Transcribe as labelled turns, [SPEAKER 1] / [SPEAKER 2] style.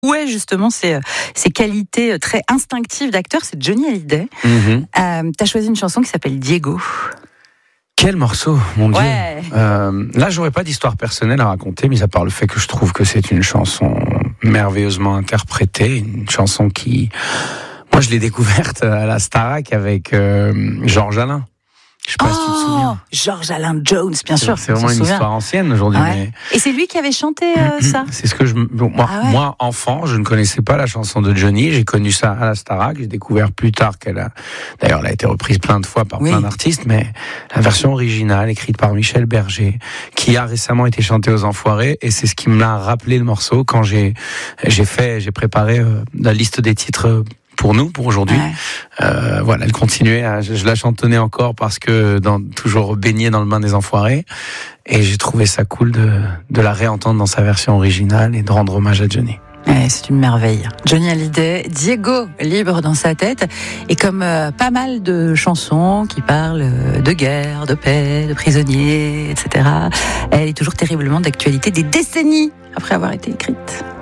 [SPEAKER 1] Où est justement ces qualités très instinctives d'acteur? C'est Johnny Hallyday. T'as choisi une chanson qui s'appelle Diego.
[SPEAKER 2] Quel morceau, mon Dieu.
[SPEAKER 1] Ouais.
[SPEAKER 2] Là, j'aurais pas d'histoire personnelle à raconter, mis à part le fait que je trouve que c'est une chanson merveilleusement interprétée, une chanson qui... Moi, je l'ai découverte à la Starac avec Georges Alain. Je sais pas si tu te souviens.
[SPEAKER 1] Georges Alain Jones, bien sûr.
[SPEAKER 2] C'est vraiment une histoire ancienne aujourd'hui.
[SPEAKER 1] Ouais.
[SPEAKER 2] Mais...
[SPEAKER 1] Et c'est lui qui avait chanté ça.
[SPEAKER 2] C'est ce que moi, enfant, je ne connaissais pas la chanson de Johnny. J'ai connu ça à la Starac. J'ai découvert plus tard d'ailleurs, elle a été reprise plein de fois par plein d'artistes, mais la version originale, écrite par Michel Berger, qui a récemment été chantée aux Enfoirés, et c'est ce qui me l'a rappelé le morceau quand j'ai préparé la liste des titres pour nous, pour aujourd'hui. Voilà, elle continuait, je la chantonnais encore parce que toujours baignée dans le bain des Enfoirés, et j'ai trouvé ça cool de la réentendre dans sa version originale et de rendre hommage à Johnny.
[SPEAKER 1] Ouais, c'est une merveille. Johnny Hallyday, Diego, libre dans sa tête. Et comme pas mal de chansons qui parlent de guerre, de paix, de prisonniers, etc., elle est toujours terriblement d'actualité des décennies après avoir été écrite.